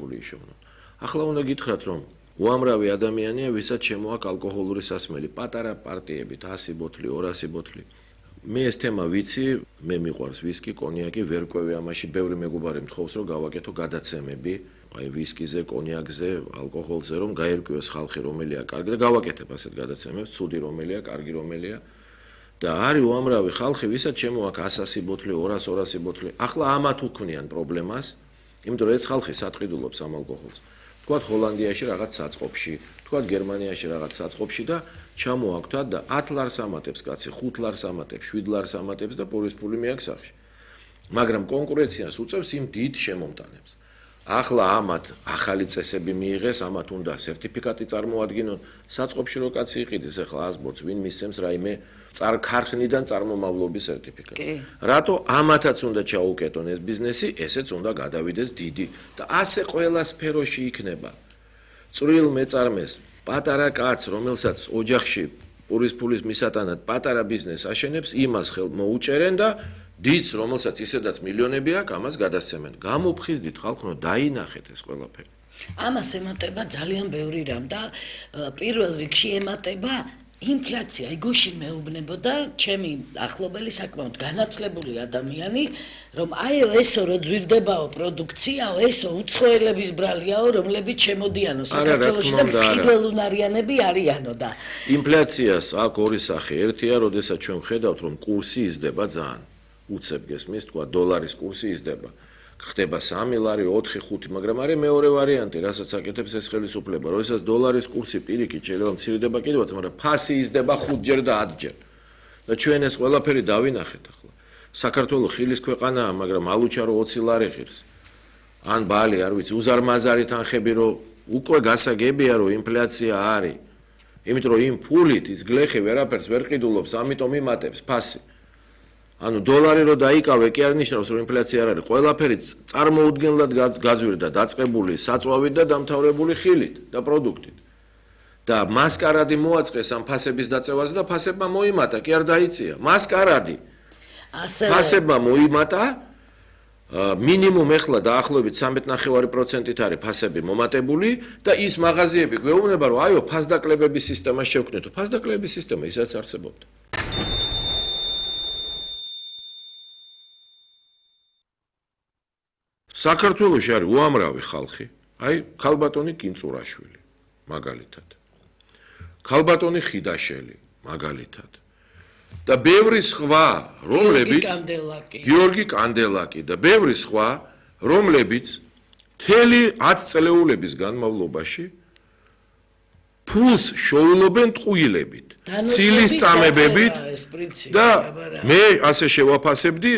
ფული იშოვნონ. ახლა უნდა გითხრათ, რომ უამრავი ადამიანია, ვისაც შემოაქვს ალკოჰოლური სასმელი, პატარა პარტიებით 100 ბოთლი, 200 ბოთლი. მე ეს თემა ვიცი, მე მიყვარს ვისკი, კონიაკი, ვერ ყვევი ამაში, ბევრი მეგობარი მთხოვს, რომ გავაკეთო გადაცემები, აი ვისკიზე, კონიაკზე, ალკოჰოლზე, რომ გაერკვიოს ხალხი, რომელია კარგი და გავაკეთებ ასეთ გადაცემებს, ცუდი რომელია, კარგი რომელია. და არის უამრავი ხალხი, ვისაც შემოაქვს 100 ბოთლი, 200 ბოთლი. ახლა ამათ უქმნიან პრობლემას, იმიტომ რომ ეს ხალხი სატყიდულობს ამ ალკოჰოლს. თქვათ ჰოლანდიაში რაღაც საწყობში, თქვათ გერმანიაში რაღაც საწყობში და ჩამოაქვთ და 10 ლარს ამატებს კაცი, 5 ლარს ამატებს, 7 ლარს ამატებს და პურის ფული მიაქვს სახში. მაგრამ კონკურენციას უწევს იმ დიდ შემომტანებს. ახლა ამათ ახალი წესები მიიღეს, ამათ უნდა სერტიფიკატი წარმოადგინონ. საწყობში რო კაცი იყიდეს ახლა 100 ბოთლს, ვინ მისცემს რაიმე ქარხნიდან წარმომავლობის სერტიფიკატს. რატო ამათაც უნდა ჩაუკეტონ ეს ბიზნესი, ესეც უნდა გადავიდეს დიდი და ასე ყველა სფეროში იქნება. წვრილ მეწარმეს, პატარა კაცს, რომელსაც ოჯახში პურის ფულის მისატანად პატარა ბიზნესს აშენებს, იმას ხელ მოუჭერენ და დიდს, რომელსაც ისედაც მილიონები აქვს, ამას გადასცემენ. გამოფხიზდით ხალხო, დაინახეთ ეს ყველაფერი. ამას ემატება ძალიან ბევრი რამ და პირველ რიგში ემატება ინფლაცია. იგოში მეუბნებოდა ჩემი ახლობელი საკმაოდ განათლებული ადამიანი, რომ აიო ესო რო ძვირდებაო პროდუქციაო, ესო უცხოელების ბრალიაო, რომლებიც შემოდიანო საქართველოში და მცხიდველუნარიანები არიანო და ინფლაციას აქვს ორი სახე. ერთია, როდესაც ჩვენ ხედავთ, რომ კურსი იზრდება ძალიან. უცებ გესმის, თქვა დოლარის კურსი იზრდება. ხდება 3 ლარი, 4, 5, მაგრამ არის მეორე ვარიანტი, რასაც აკეთებს ეს ხელისუფლება. როდესაც დოლარის კურსი პირიქით შეიძლება მცირდება კიდევაც, მაგრამ ფასი იზრდება 5-ჯერ და 10-ჯერ. და ჩვენ ეს ყველაფერი დავინახეთ ახლა. საქართველოს ხილის ქვეყანაა, მაგრამ ალუჩა რო 20 ლარი ღირს. ან ბალი, არ ვიცი, უზარმაზარი თანხები რო უკვე გასაგებია, რომ ინფლაცია არის. იმიტომ რომ იმ ფულით ის გლეხი ვერაფერს ვერ ყიდულობს, ამიტომ იმატებს ფასი. ანუ დოლარი რო დაიკავე, კი არ ნიშნავს, რომ ინფლაცია არ არის. ყველაფერი წარმოუდგენლად გაძვირდა, დაწყებული საწვავით და დამთავრებული ხილით და პროდუქტით. და მასკარადი მოაწყეს ამ ფასების დაწევას და ფასებმა მოიმატა, კი არ დაიწია. მასკარადი. ფასებმა მოიმატა, მინიმუმ ეხლა დაახლოებით 13.5%-ით არის ფასები მომატებული და ის მაღაზიები გვეუბნება, რომ აიო, ფასდაკლებების სისტემა შევქმნეთო. ფასდაკლებების სისტემა ისაც არსებობდა. საქართველოში არის უამრავი ხალხი, აი ქალბატონი კინწურაშვილი, მაგალითად. ქალბატონი ხიდაშელი, მაგალითად. და ბევრი სხვა, რომლებიც გიორგი კანდელაკი და ბევრი სხვა, რომლებიც მთელი 10 წლეულების განმავლობაში ფულს შოულობენ ტყუილებით, ცილის წამებებით და მე ასე შევაფასებდი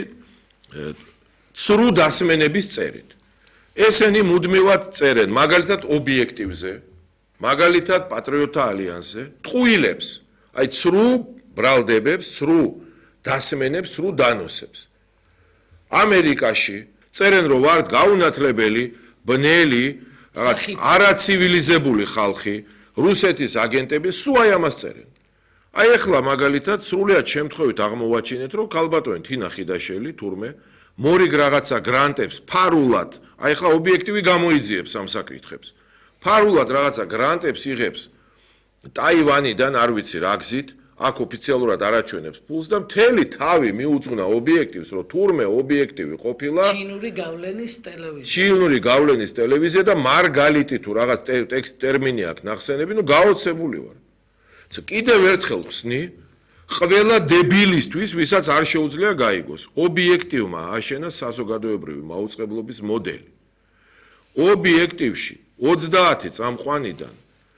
სრუ დასმენების წერით. ესენი მუდმივად წერენ, მაგალითად ობიექტივზე, მაგალითად პატრიოტთა ალიანსზე, ტყუილებს, აი სრუ ბრალდებებს, სრუ დასმენებს, სრუ დანოსებს. ამერიკაში წერენ, რომ ვართ გაუნათლებელი, ბნელი, რაღაც არაცივილიზებული ხალხი, რუსეთის აგენტები, სულ აი ამას წერენ. აი ახლა მაგალითად სრულიად შემთხვევით აღმოვაჩინეთ, რომ ქალბატონი თინა ხიდაშელი, თურმე მორიგ რაღაცა გრანტებს ფარულად, აი ხა ობიექტივი გამოიძიებს ამ საკითხებს. ფარულად რაღაცა გრანტებს იღებს ტაივანიდან, არ ვიცი რა გზით, აქ ოფიციალურად არაჩვენებს ფულს და მთელი თავი მიუძღვნა ობიექტივს, რომ თურმე ობიექტივი ყოფილა ჩინური გავლენის ტელევიზია და მარგალიტი თუ რაღაც ტერმინი აქვს ნახსენები, ნუ გაოცებული ვარ. კიდევ ერთხელ ხსნი ყველა დებილისთვის, ვისაც არ შეუძლია გაიგოს, ობიექტივმა აშენა საზოგადოებრივი მაუწყებლობის მოდელი. ობიექტივში 30 წამყვანიდან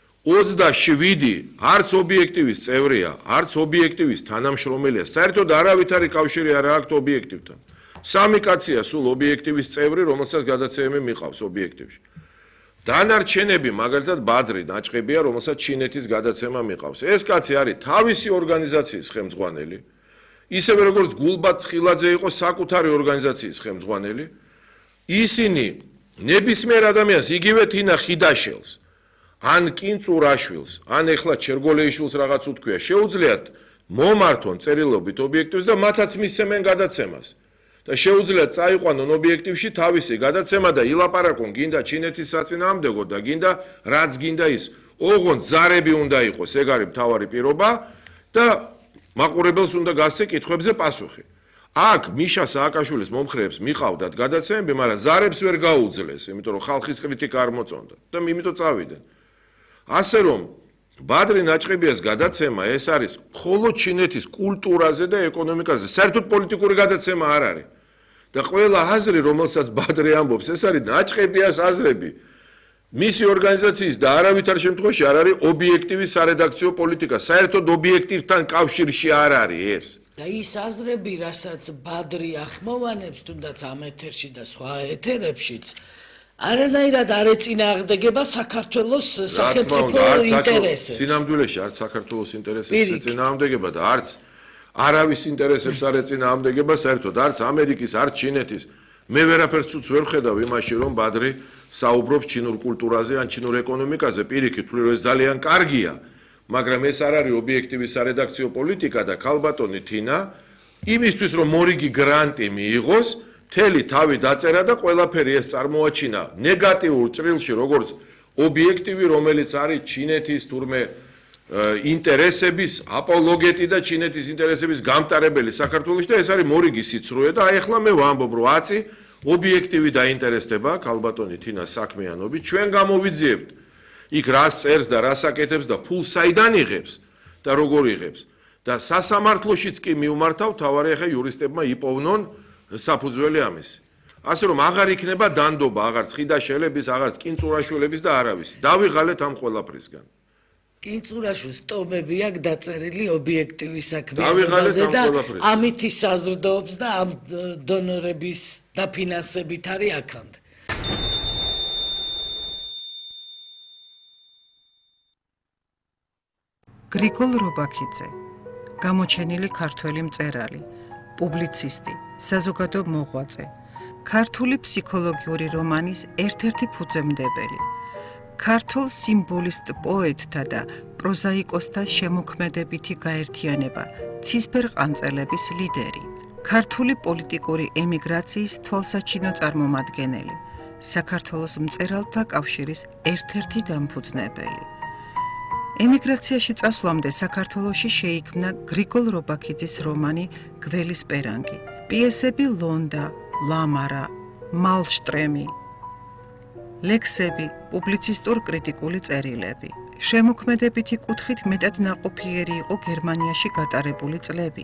27 არც ობიექტივის წევრია, არც ობიექტივის თანამშრომელია, საერთოდ არავითარი კავშირი არ აქვს ობიექტივთან. 3 კაცია სულ ობიექტივის წევრი, რომელსაც გადაცემები მიყავს ობიექტივში. დანარჩენები მაგალითად ბადრი ნაჭყებია, რომელსაც ჩინეთის გადაცემა მიყავს. ეს კაცი არის თავისი ორგანიზაციის ხელმძღვანელი, ისევე როგორც გულბად ცხილაძე იყო საკუთარი ორგანიზაციის ხელმძღვანელი. ისინი ნებისმიერ ადამიანს, იგივე თინა ხიდაშელს, ან კინწურაშვილს, ან ეხლა ჩერგოლეიშვილს რაღაც უთქვია, შეუძლიათ მომართონ წერილობით ობიექტივს და მათაც მისცემენ გადაცემას. და და შეუძლიათ წაიყვანონ ობიექტივში თავისი გადაცემა და ილაპარაკონ გინდა ჩინეთის საწინააღმდეგო და გინდა რაც გინდა ის. ოღონდ ზარები უნდა იყოს, ეგ არის მთავარი პირობა და მაყურებელს უნდა გასცე კითხვებზე პასუხი. აქ მიშა სააკაშვილის მომხრეებს მიყავდათ გადაცემები, მაგრამ ზარებს ვერ გაუძლეს, იმიტომ რომ ხალხის კრიტიკა არ მოწონდა და იმიტომ წავიდნენ. ასე რომ ბადრი ნაჭყებიას გადაცემა ეს არის მხოლოდ ჩინეთის კულტურაზე და ეკონომიკაზე, საერთოდ პოლიტიკური გადაცემა არ არის. და ყველა აზრი, რომელსაც ბადრი ამბობს, ეს არის ნაჭყებიას აზრები. მისი ორგანიზაციის და არავითარ შემთხვევაში არ არის ობიექტივი სარედაქციო პოლიტიკა. საერთოდ ობიექტივთან კავშირში არ არის ეს. და ის აზრები, რასაც ბადრი ახმოვანებს, თუნდაც ამ ეთერში და სხვა ეთერებშიც, არანაირად არ ეწინააღმდეგება საქართველოს სახელმწიფო ინტერესებს. სინამდვილეში არც საქართველოს ინტერესებს ეწინააღმდეგება და არც არავის ინტერესებს არ ეწინააღმდეგება, საერთოდ არც ამერიკის, არც ჩინეთის. მე ვერაფერს ცუც ვერ ხედავ იმაში, რომ ბადრი საუბრობს ჩინურ კულტურაზე ან ჩინურ ეკონომიკაზე, პირიქით ვთვლი, რომ ეს ძალიან კარგია, მაგრამ ეს არ არის ობიექტივი სარედაქციო პოლიტიკა და ქალბატონი თინა იმისთვის, რომ მორიგი გრანტი მიიღოს, მთელი თავი დაწერა და ყველაფერი ეს წარმოაჩინა ნეგატიურ ჭრილში, როგორც ობიექტივი, რომელიც არის ჩინეთის თურმე ინტერესების აპოლოგეტი და ჩინეთის ინტერესების გამტარებელი საქართველოში და ეს არის მორიგი სიცრუე და აი ახლა მე ვამბობ, რომ აცი ობიექტივი დაინტერესდება ქალბატონი თინას საქმიანობით, ჩვენ გამოვიძიებთ იქ რას წერს და რას აკეთებს და ფულს საიდან იღებს და როგორ იღებს და სასამართლოშიც კი მიუმართავ, თავარი ახლა იურისტებმა იპოვნონ საფუძველი ამისი. ასე რომ აღარ იქნება დანდობა, აღარც ხიდაშელების, აღარც კინწურაშვილების და არავის. დავიღალეთ ამ ყველაფრისგან. კინწურაშვილს ტომები აქვს დაწერილი ობიექტივი საქმიანობაზე და ამით ის საზრდოობს და ამ დონორების დაფინანსებით არის აქამდე. გრიგოლ რობაქიძე, გამოჩენილი ქართველი მწერალი, პუბლიცისტი, საზოგადო მოღვაწე, ქართული ფსიქოლოგიური რომანის ერთ-ერთი ფუძემდებელი, ქართულ სიმბოლისტ პოეტთა და პროზაიკოსთა შემოქმედებითი გაერთიანება, ცისფერყანწელების ლიდერი, ქართული პოლიტიკური ემიგრაციის თვალსაჩინო წარმომადგენელი, საქართველოს მწერალთა კავშირის ერთ-ერთი დამფუძნებელი. ემიგრაციაში წასვლამდე საქართველოში შეიქმნა გრიგოლ რობაქიძის რომანი გველის პერანგი, პიესები ლონდა, ლამარა, მალშტრემი, ლექსები, პუბლიცისტურ-კრიტიკული წერილები. შემოქმედებითი კუთხით მეტად ნაყოფიერი იყო გერმანიაში გატარებული წლები.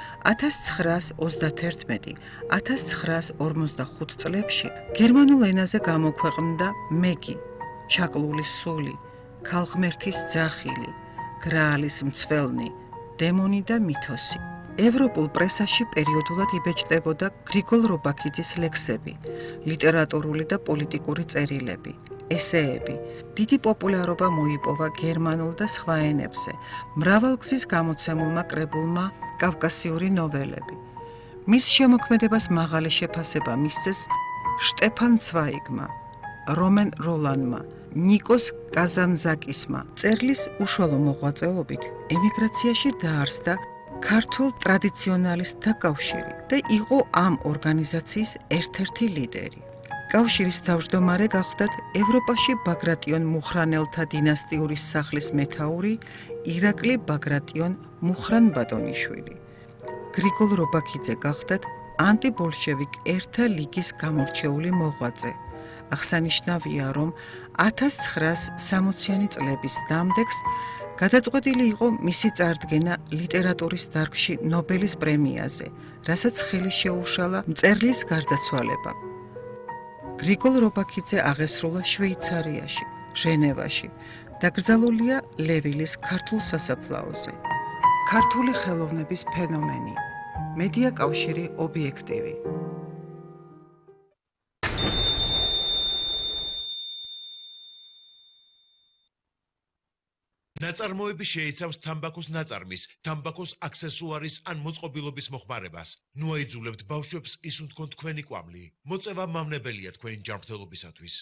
1931-1945 წლებში გერმანულ ენაზე გამოქვეყნდა მეგი, ჩაკლული სული, ქალღმერთის ძახილი, გრაალის მცველნი, დემონი და მითოსი. ევროპულ პრესაში პერიოდულად იბეჭდებოდა გრიგოლ რობაქიძის ლექსები, ლიტერატურული და პოლიტიკური წერილები, ესეები. დიდი პოპულარობა მოიპოვა გერმანულ და სხვა ენებზე, მრავალგზის გამოცემულმა კრებულმა კავკასიური ნოველები. მის შემოქმედებას მაღალი შეფასება მისცეს შტეფან ცვაიგმა, რომენ როლანმა, ნიკოს კაზანძაკისმა. მწერლის უშუალო მოღვაწეობით ემიგრაციაში დაარსდა ქართულ ტრადიციონალისტთა კავშირი და იყო ამ ორგანიზაციის ერთ-ერთი ლიდერი. კავშირის თავმჯდომარე გახლდათ ევროპაში ბაგრატიონ მუხრანელთა დინასტიური სახლის მეთაური ირაკლი ბაგრატიონ მუხრან-ბატონიშვილი. გრიგოლ რობაქიძე გახლდათ ანტიბოლშევიკ ერთა ლიგის გამორჩეული მოღვაწე. აღსანიშნავია, რომ 1960-იანი წლების დამდეგს გადაწყვეტილი იყო მისი წარდგენა ლიტერატურის დარგში ნობელის პრემიაზე, რასაც ხელი შეუშალა მწერლის გარდაცვალება. გრიგოლ რობაქიძე აღესრულა შვეიცარიაში, ჟენევაში, დაკრძალულია ლევილის ქართულ სასაფლაოზე. ქართული ხელოვნების ფენომენი, მედია კავშირი ობიექტივი. ნაწარმოები შეიცავს თამბაქოს ნაწარმის, თამბაქოს აქსესუარის ან მოწყობილობის მოხმარებას. ნუ აიძულებთ ბავშვებს ისუნ თქვენ თქვენი კვამლი. მოწევა მავნებელია თქვენი ჯანმრთელობისათვის.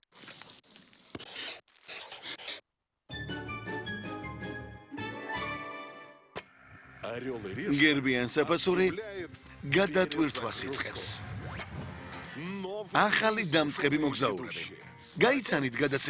გერბიან საფასური გადატვირთვას იწყებს. ახალი დამწყები მოგზაურები. გაიცანით გადაცემა